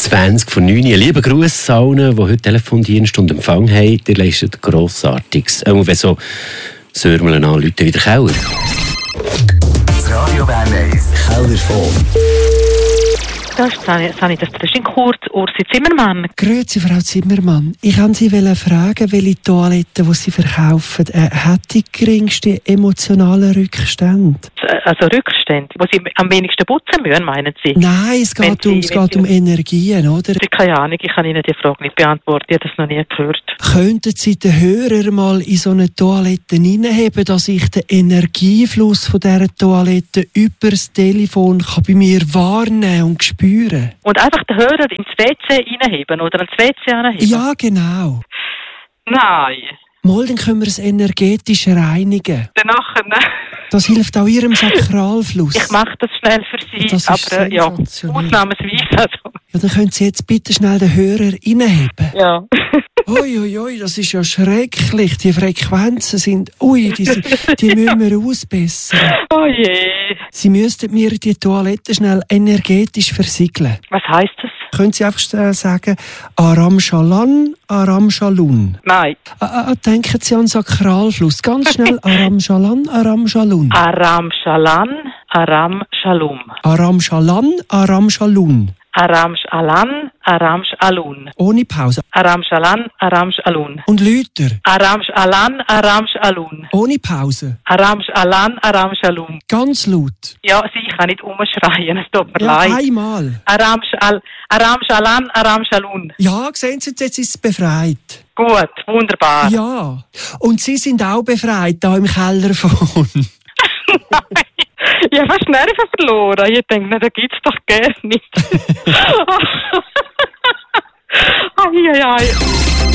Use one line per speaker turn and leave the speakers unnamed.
20 vor 9 Uhr. Lieber Gruß allen, die heute Telefondienst und Empfang haben. Ihr leistet Grossartiges. Auch wenn so Sörmeln anrufen wie der Keller.
Das Radio Bern 1 Kellerfon.
Das ist Sanitas Kurt, Ursi Zimmermann.
Grüezi, Frau Zimmermann. Ich wollte Sie fragen, welche Toiletten, die Sie verkaufen, hat die geringsten emotionalen Rückstände?
Also Rückstände, wo Sie am wenigsten putzen müssen, meinen Sie?
Nein, es geht um Energien, oder?
Keine Ahnung, ich kann Ihnen die Frage nicht beantworten. Ich habe das noch nie gehört.
Könnten Sie den Hörer mal in so eine Toilette hineinheben, dass ich den Energiefluss von dieser Toilette über das Telefon bei mir wahrnehmen und spüren?
Und einfach den Hörer ins WC reinheben oder ins WC anheben?
Ja, genau.
Nein.
Mal, dann können wir es energetisch reinigen.
Danach, ne?
Das hilft auch Ihrem Sakralfluss.
Ich mache das schnell für Sie,
das
aber ja, ausnahmsweise. Also.
Ja, dann können Sie jetzt bitte schnell den Hörer reinheben.
Ja.
Ui, das ist ja schrecklich. Die Frequenzen sind, die müssen wir ausbessern.
Oh je.
Sie müssten mir die Toilette schnell energetisch versiegeln.
Was heisst das?
Können Sie einfach sagen, Aram Shalan, Aram Shalun?
Nein.
Denken Sie an Sakralfluss. Ganz schnell, Aram Shalan, Aram Shalun.
Aram Shalan, Aram Shalum.
Aram Shalan, Aram Shalun.
Aram Shalan, Aram Shalun.
Ohne Pause.
Aram Shalan, Aram Shalun.
Und Lüter.
Aram Shalan, Aram Shalun.
Ohne Pause.
Aram Shalan, Aram Shalum.
Ganz laut.
Ja, ich kann nicht umschreien, es tut mir
Ja,
leid.
einmal.
Aram Shalan, Aram Shalun.
Ja, sehen Sie, jetzt ist es befreit.
Gut, wunderbar.
Ja. Und Sie sind auch befreit, da im Keller von.
Nein. Ich habe fast Nerven verloren. Ich denke, das gibt es doch gar nicht. Ai.